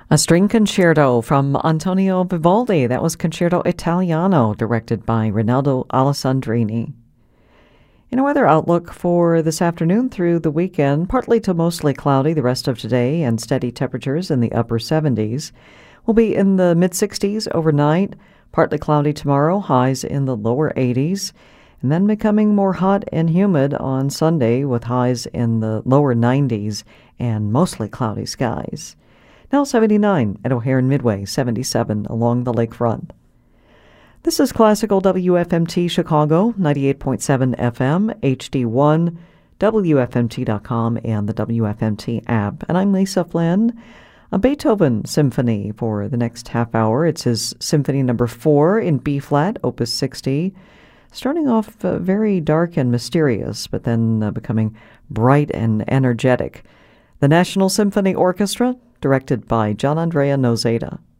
A string concerto from Antonio Vivaldi. That was Concerto Italiano, directed by Rinaldo Alessandrini. In a weather outlook for this afternoon through the weekend, partly to mostly cloudy the rest of today and steady temperatures in the upper 70s. We'll be in the mid-60s overnight, partly cloudy tomorrow, highs in the lower 80s, and then becoming more hot and humid on Sunday with highs in the lower 90s and mostly cloudy skies. Now 79 at O'Hare and Midway, 77 along the lakefront. This is Classical WFMT Chicago, 98.7 FM, HD1, WFMT.com, and the WFMT app. And I'm Lisa Flynn. A Beethoven Symphony for the next half hour. It's his Symphony Number 4 in B-flat, Opus 60. Starting off very dark and mysterious, but then becoming bright and energetic. The National Symphony Orchestra, directed by Gianandrea Nozeda.